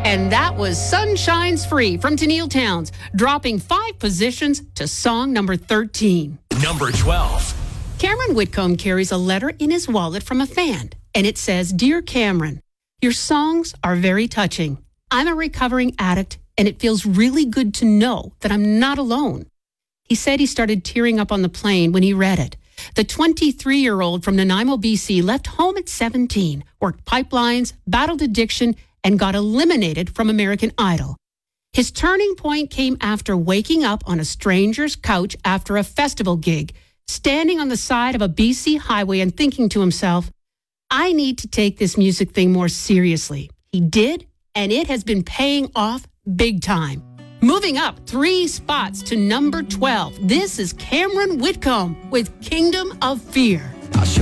And that was Sun Shines Free from Tennille Townes, dropping 5 positions to song number 13. Number 12. Cameron Whitcomb carries a letter in his wallet from a fan, and it says, "Dear Cameron, your songs are very touching. I'm a recovering addict, and it feels really good to know that I'm not alone." He said he started tearing up on the plane when he read it. The 23-year-old from Nanaimo, BC, left home at 17, worked pipelines, battled addiction, and got eliminated from American Idol. His turning point came after waking up on a stranger's couch after a festival gig, standing on the side of a BC highway and thinking to himself, "I need to take this music thing more seriously." He did, and it has been paying off big time. Moving up 3 spots to number 12, this is Cameron Whitcomb with Kingdom of Fear.